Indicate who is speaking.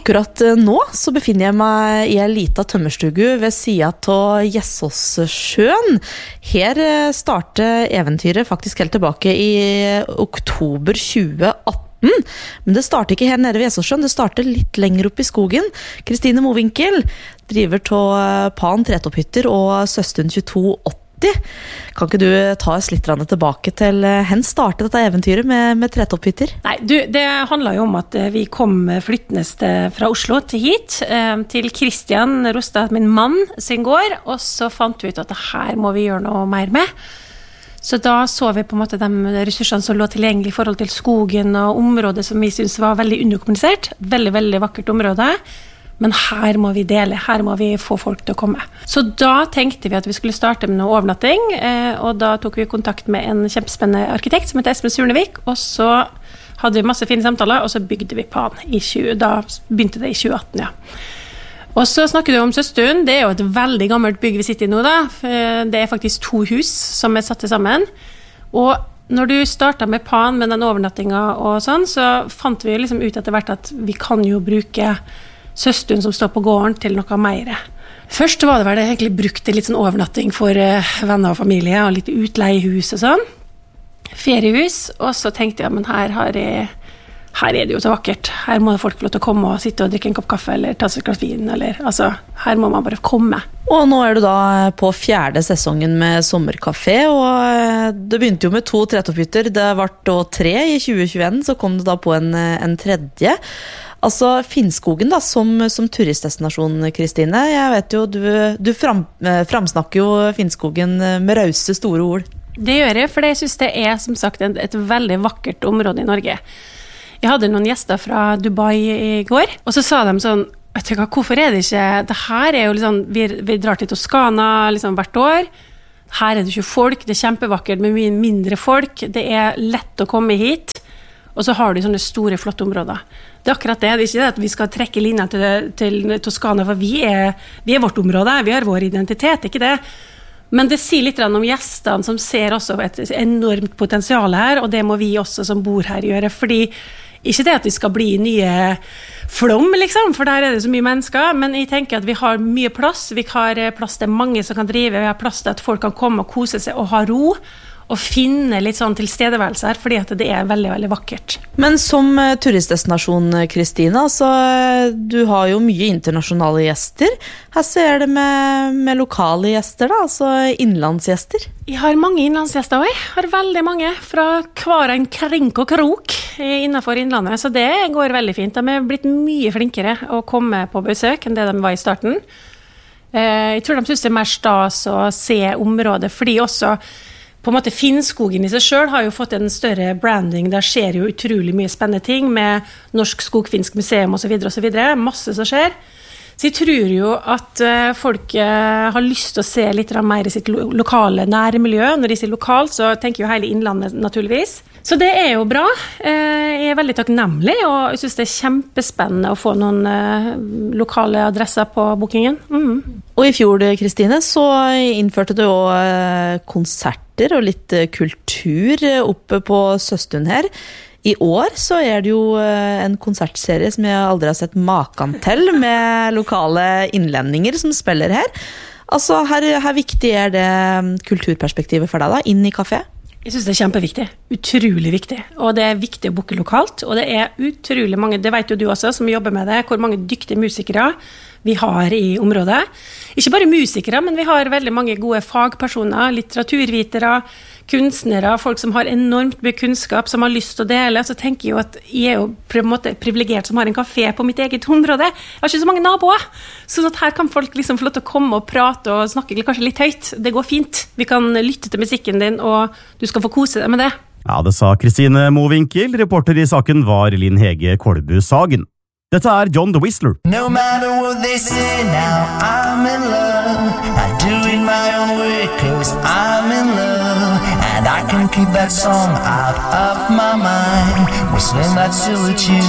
Speaker 1: Akkurat nå så befinner jeg meg I en liten tømmerstugu ved siden av Gjessåssjøen. Her startet eventyret faktisk helt tilbake I oktober 2018. Men det starter ikke her nede ved Gjessåssjøen, det starter litt lenger opp I skogen. Kristine Mowinckel driver til Pan Tretopphytter og Søstund 2280. Kan ikke du ta oss litt tilbake til hen startet dette eventyret med Tretopphytter?
Speaker 2: Nei, det handler jo om at vi kom flyttende fra Oslo til hit, til Kristian Rostad, min mann, sin gård, og så fant vi ut at det her må vi gjøre noe mer med. Så da så vi på en måte de ressursene som lå tilgjengelig I forhold til skogen og området som vi synes var veldig underkommunisert. Veldig, veldig vakkert område. Men her må vi dele, her må vi få folk til å komme. Så da tenkte vi at vi skulle starte med noe overnatting, og da tok vi kontakt med en kjempespennende arkitekt som heter Espen Surnevik, og så hadde vi masse fine samtaler, og så bygde vi Pan da begynte det I 2018, ja. Og så snakket vi om Søstund, det jo et veldig gammelt bygg vi sitter I nå da. Det faktisk 2 hus som satt sammen, og når du startet med Pan med den overnattingen og sånn, så fant vi liksom ut etter hvert at vi kan jo bruke Søstund som står på gården til noe mer. Først var det vel egentlig brukt til litt sånn overnatting for venner og familie, og litt utleiehus og sånn. Feriehus, og så tenkte jeg, men her det jo så vakkert. Her må folk få lov til å komme og sitte og drikke en kopp kaffe, eller ta seg et glass vin, eller altså, her må man bare komme.
Speaker 1: Og nå du da på 4. sesongen med sommerkafé, og det begynte jo med 2 Tretopphytter, det ble da 3 I 2021, så kom det da på en tredje. Altså Finnskogen da, som turistdestinasjon, Kristine. Jeg vet jo, du framsnakker jo Finnskogen med rause store ord.
Speaker 2: Det gjør jeg, for jeg synes det som sagt et veldig vakkert område I Norge. Jeg hadde noen gjester fra Dubai I går, og så sa de sånn, vet du hva, hvorfor det ikke, det her jo liksom, vi drar til Toskana liksom hvert år, her det ikke folk, det kjempevakkert med mye mindre folk, det lett å komme hit, og så har du sånne store, flotte områder. Det akkurat det, det ikke det at vi skal trekke linjen til Toskana, for vi vårt område, vi har vår identitet, ikke det? Men det sier litt om gjestene som ser også et enormt potensial her, og det må vi også som bor her gjøre, fordi ikke det at vi skal bli nye Flom, liksom, for der det så mye mennesker, men jeg tenker at vi har mye plass, vi har plass til mange som kan drive, vi har plass til at folk kan komme og kose seg og ha ro, og finne litt sånn tilstedeværelse her, fordi at det veldig, veldig vakkert.
Speaker 1: Men som turistdestinasjon, Kristine, altså, du har jo mye internasjonale gjester. Her ser det med lokale gjester da, altså innlandsgjester.
Speaker 2: Jeg har mange innlandsgjester også. Jeg har veldig mange fra hver en krink og krok innenfor innlandet, så det går veldig fint. De blitt mye flinkere å komme på besøk enn det de var I starten. Jeg tror de synes det mer stas å se området, fordi også på en måte Finnskogen I seg selv har jo fått en større branding, der skjer jo utrolig mye spennende ting med Norsk Skogfinsk Museum og så videre, masse som skjer. Så jeg tror jo at folk har lyst til å se litt mer I sitt lokale nærmiljø. Når de sier lokalt, så tenker jo hele innlandet naturligvis. Så det jo bra. Jeg veldig takknemlig, og jeg synes det kjempespennende å få noen lokale adresser på bookingen.
Speaker 1: Og I fjor, Kristine, så innførte du også konserter og litt kultur oppe på Søstund her. I år så det jo en konsertserie som jeg aldri har sett maken til, med lokale innlendinger som spiller her. Altså, her viktig det kulturperspektivet for deg da, inn I kafé?
Speaker 2: Jeg synes det kjempeviktig, utrolig viktig, og det viktig å booke lokalt, og det utrolig mange, det vet jo du også som jobber med det, hvor mange dyktige musikere vi har I området. Ikke bare musikere, men vi har veldig mange gode fagpersoner, litteraturvitere, kunstnere, folk som har enormt mye kunnskap, som har lyst til å dele, så tenker jeg jo at jeg jo på en måte privilegert som har en kafé på mitt eget område. Jeg har ikke så mange naboer, så at her kan folk liksom få lov til å komme og prate og snakke kanskje litt høyt. Det går fint. Vi kan lytte til musikken din, og du skal få kose deg med det.
Speaker 3: Ja, det sa Kristine Mowinckel. Reporter I saken var Linn Hege Kolbu Sagen. Dette John the Whistler.
Speaker 4: No matter what they say now, I'm in love. I do it my own way, 'cause I'm in love. And I can keep that song out of my mind, whistling that silly tune.